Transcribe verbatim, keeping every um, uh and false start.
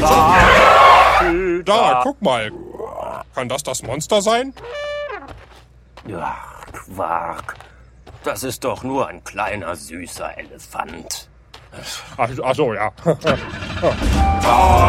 so. Da, guck mal. Kann das das Monster sein? Ja, Quark. Das ist doch nur ein kleiner, süßer Elefant. Ach, ach so, ja. Oh,